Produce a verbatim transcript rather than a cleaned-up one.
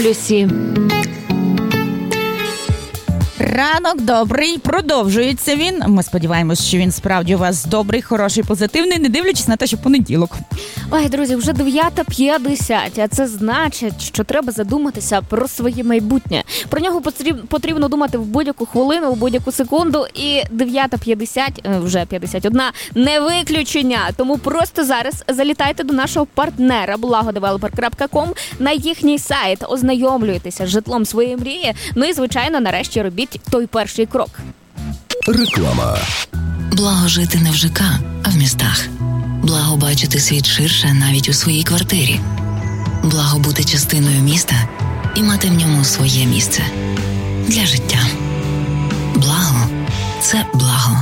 Люсі. Ранок добрий, продовжується він. Ми сподіваємось, що він справді у вас добрий, хороший, позитивний, не дивлячись на те, що понеділок. Ой, друзі, вже дев'ята п'ятдесят, а це значить, що треба задуматися про своє майбутнє. Про нього потрібно думати в будь-яку хвилину, в будь-яку секунду, і дев'ята п'ятдесят, вже п'ятдесят одна, не виключення. Тому просто зараз залітайте до нашого партнера благодевелопер крапка ком на їхній сайт, ознайомлюйтеся з житлом своєї мрії, ну і, звичайно, нарешті робіть той перший крок. Реклама. Благо жити не в ЖК, а в містах. Благо бачити світ ширше навіть у своїй квартирі. Благо бути частиною міста і мати в ньому своє місце. Для життя. Благо – це благо.